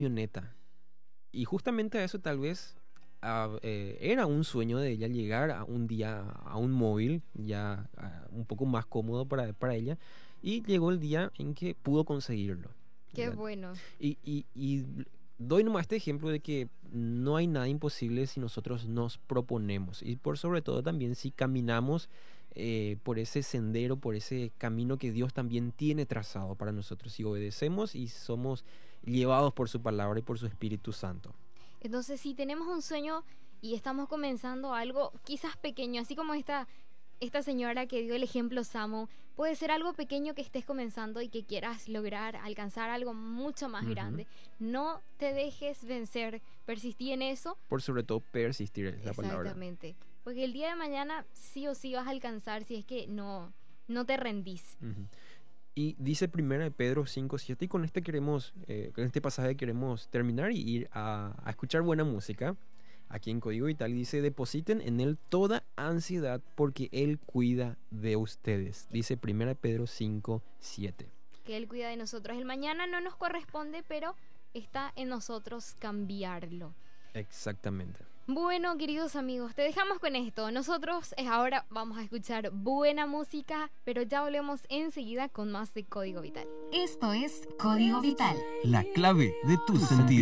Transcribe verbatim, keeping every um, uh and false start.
camioneta. Y justamente a eso tal vez ah, eh, era un sueño de ella llegar a un día a un móvil ya ah, un poco más cómodo para, para ella. Y llegó el día en que pudo conseguirlo, Qué ¿verdad? bueno. Y, y, y doy nomás este ejemplo de que no hay nada imposible si nosotros nos proponemos y por sobre todo también si caminamos eh, por ese sendero, por ese camino que Dios también tiene trazado para nosotros, si obedecemos y somos llevados por su palabra y por su Espíritu Santo. Entonces, si tenemos un sueño y estamos comenzando algo quizás pequeño, así como esta, esta señora que dio el ejemplo, Samu, puede ser algo pequeño que estés comenzando y que quieras lograr, alcanzar algo mucho más Ujú. grande. No te dejes vencer, persistí en eso. Por sobre todo persistir es la palabra. Exactamente. Porque el día de mañana sí o sí vas a alcanzar si es que no, no te rendís. Ujú. Y dice primera de Pedro cinco siete y con este queremos, eh, con este pasaje queremos terminar y ir a, a escuchar buena música. Aquí en Código Vital dice, depositen en Él toda ansiedad porque Él cuida de ustedes. Dice primera de Pedro cinco siete. Que Él cuida de nosotros. El mañana no nos corresponde, pero está en nosotros cambiarlo. Exactamente. Bueno, queridos amigos, te dejamos con esto. Nosotros eh, ahora vamos a escuchar buena música, pero ya volvemos enseguida con más de Código Vital. Esto es Código Vital. La clave de tus sentidos.